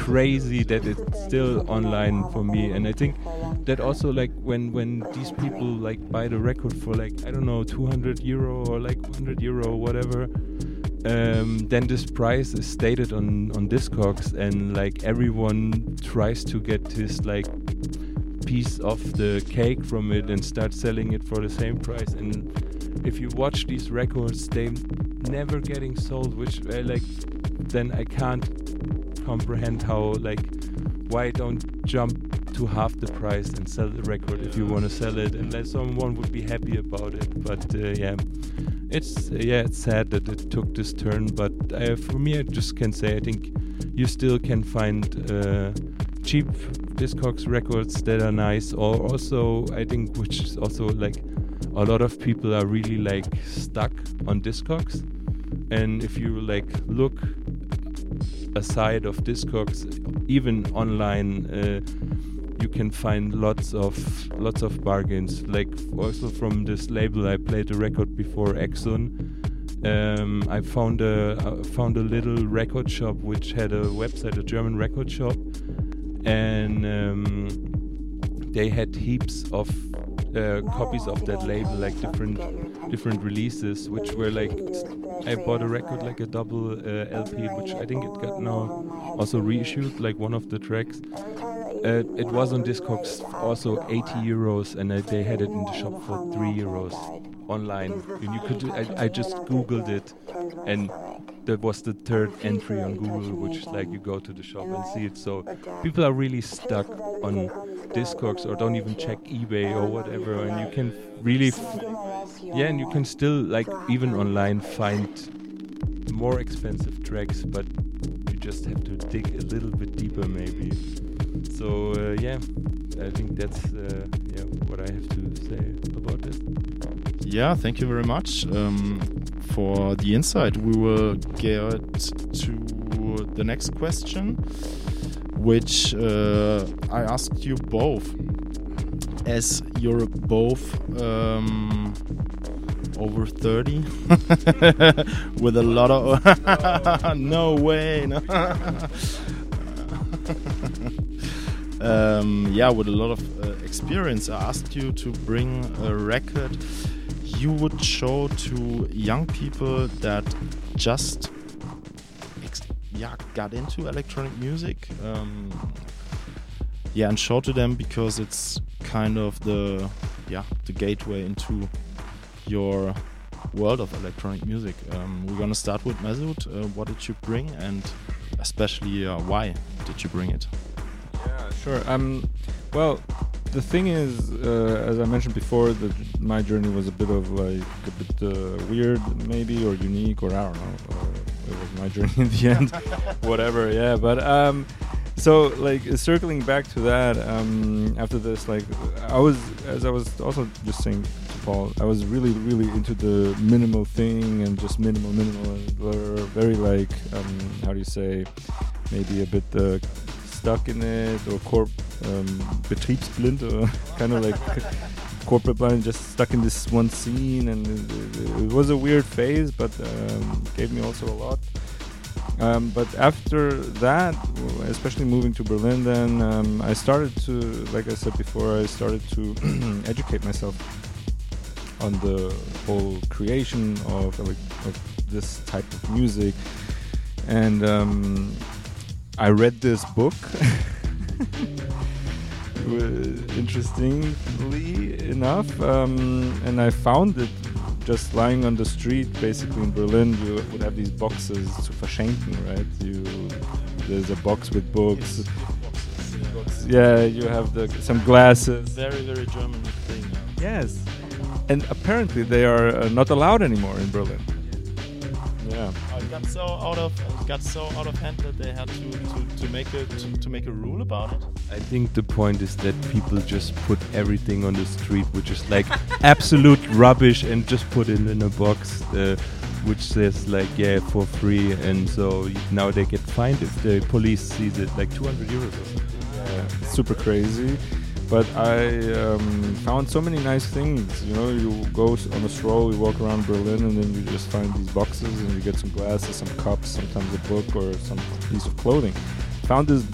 crazy that it's still online for me. And I think that also, like, when these people like buy the record for, like, I don't know, 200 euro or like 100 euro or whatever, then this price is stated on Discogs, and like everyone tries to get his like piece of the cake from it and start selling it for the same price. And if you watch these records, they never getting sold, which like then I can't comprehend how, like, why don't jump to half the price and sell the record if you want to sell it, and then someone would be happy about it. But it's sad that it took this turn. But for me, I just can say I think you still can find cheap Discogs records that are nice, or also I think, which is also like a lot of people are really like stuck on Discogs, and if you like look aside of Discogs, even online, you can find lots of bargains. Like also from this label I played the record before, Exxon. I found a little record shop which had a website, a German record shop, and they had heaps of copies of that label, like different releases, which were like, I bought a record, like a double LP, which I think it got now also reissued, like one of the tracks. It was on Discogs also 80 euros, and they had it in the shop for 3 euros online. And you could, I just googled it, and that was the third entry on Google, which is like you go to the shop and see it. So people are really stuck on Discogs, or don't even check eBay or whatever, and you can really and you can still, like, even online find more expensive tracks, but you just have to dig a little bit deeper maybe. So I think that's what I have to say about this. Yeah, thank you very much for the insight. We will get to the next question, which I asked you both, as you're both over 30 with a lot of no way, no. With a lot of experience. I asked you to bring a record you would show to young people that just got into electronic music, and show to them, because it's kind of the gateway into your world of electronic music. We're gonna start with Mesut. What did you bring, and especially why did you bring it? Yeah, sure. Well, the thing is, as I mentioned before, my journey was a bit weird, maybe, or unique, or I don't know. It was my journey in the end, whatever. Yeah, but so, like, circling back to that, after this, like, as I was also just saying to Paul, I was really, really into the minimal thing, and just minimal, very like, how do you say, maybe a bit stuck in it, or betriebsblind, or kind of like corporate blind, just stuck in this one scene, and it was a weird phase, but gave me also a lot. But after that, especially moving to Berlin, then I started to, like I said before, I started to educate myself on the whole creation of this type of music, and I read this book. Interestingly enough, and I found it just lying on the street, basically in Berlin. You would have these boxes to verschenken, right? There's a box with books. Yeah, you have some glasses. Very, very German thing. Yes, and apparently they are not allowed anymore in Berlin. Yeah. It got so out of hand that they had to make a rule about it. I think the point is that people just put everything on the street, which is like absolute rubbish, and just put it in a box which says like, for free, and so now they get fined if the police sees it, like 200 euros or something. Yeah, super crazy. But I found so many nice things. You know, you go on a stroll, you walk around Berlin, and then you just find these boxes, and you get some glasses, some cups, sometimes a book, or some piece of clothing. Found this